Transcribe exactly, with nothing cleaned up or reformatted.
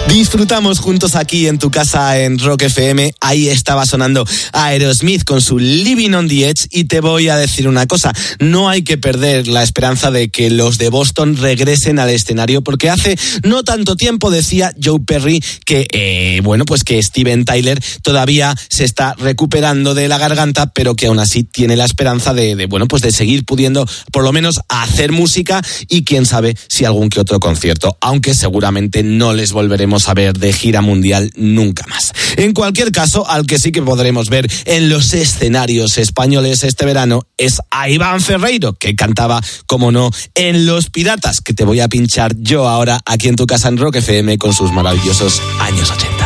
Disfrutamos juntos aquí en tu casa en Rock F M. Ahí estaba sonando Aerosmith con su Living on the Edge. Y te voy a decir una cosa, no hay que perder la esperanza de que los de Boston regresen al escenario, porque hace no tanto tiempo decía Joe Perry que, eh, bueno, pues que Steven Tyler todavía se está recuperando de la garganta, pero que aún así tiene la esperanza de, de, bueno, pues de seguir pudiendo por lo menos hacer música y quién sabe si algún que otro concierto, aunque seguramente no les volveremos a ver de gira mundial nunca más. En cualquier caso, al que sí que podremos ver en los escenarios españoles este verano es a Iván Ferreiro, que cantaba, como no, en Los Piratas, que te voy a pinchar yo ahora aquí en tu casa en Rock F M con sus maravillosos años ochenta.